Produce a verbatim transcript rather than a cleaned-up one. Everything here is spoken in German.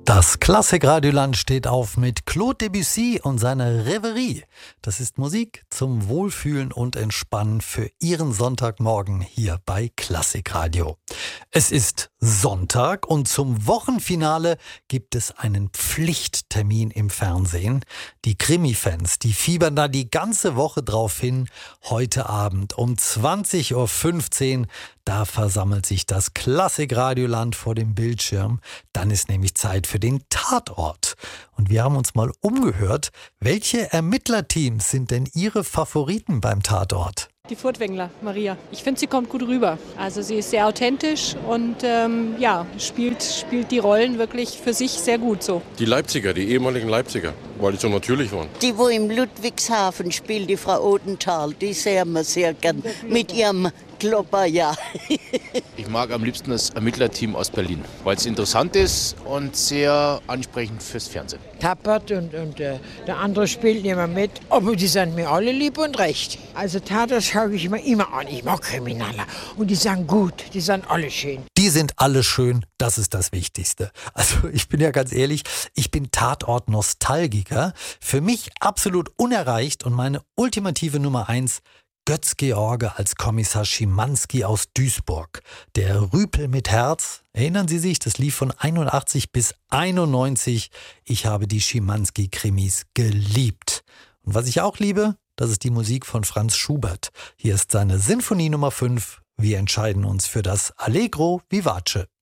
Das Klassikradioland steht auf mit Claude Debussy und seiner Reverie. Das ist Musik zum Wohlfühlen und Entspannen für Ihren Sonntagmorgen hier bei Klassikradio. Es ist Sonntag und zum Wochenfinale gibt es einen Pflichttermin im Fernsehen. Die Krimi-Fans, die fiebern da die ganze Woche drauf hin. Heute Abend um zwanzig Uhr fünfzehn, da versammelt sich das Klassikradioland vor dem Bildschirm. Dann ist nämlich Zeit für den Tatort. Und wir haben uns mal umgehört, welche Ermittlerteams sind denn Ihre Favoriten beim Tatort? Die Furtwängler, Maria. Ich finde, sie kommt gut rüber. Also sie ist sehr authentisch und ähm, ja, spielt, spielt die Rollen wirklich für sich sehr gut so. Die Leipziger, die ehemaligen Leipziger, weil die so natürlich waren. Die, wo im Ludwigshafen spielt, die Frau Odenthal, die sehen wir sehr gern mit ihrem Klopper, ja. Ich mag am liebsten das Ermittlerteam aus Berlin, weil es interessant ist und sehr ansprechend fürs Fernsehen. Tappert und, und äh, der andere spielt nicht mehr mit, aber die sind mir alle lieb und recht. Also Tatort schaue ich mir immer an, ich mag Kriminaler und die sind gut, die sind alle schön. Die sind alle schön, das ist das Wichtigste. Also ich bin ja ganz ehrlich, ich bin Tatort-Nostalgiker. Für mich absolut unerreicht und meine ultimative Nummer eins, Götz-George als Kommissar Schimanski aus Duisburg. Der Rüpel mit Herz. Erinnern Sie sich, das lief von einundachtzig bis einundneunzig. Ich habe die Schimanski-Krimis geliebt. Und was ich auch liebe, das ist die Musik von Franz Schubert. Hier ist seine Sinfonie Nummer fünf. Wir entscheiden uns für das Allegro Vivace.